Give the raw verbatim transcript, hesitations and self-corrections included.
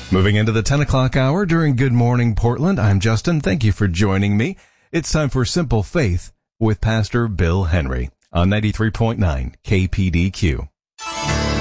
Moving into the ten o'clock hour during Good Morning Portland, I'm Justin. Thank you for joining me. It's time for Simple Faith with Pastor Bill Henry on ninety-three point nine K P D Q.